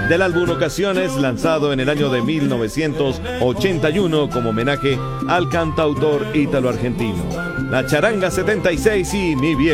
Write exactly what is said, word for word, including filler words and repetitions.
del álbum Ocasiones, lanzado en el año de mil novecientos ochenta y uno como homenaje al cantautor ítalo-argentino. La Charanga setenta y seis y Mi Viejo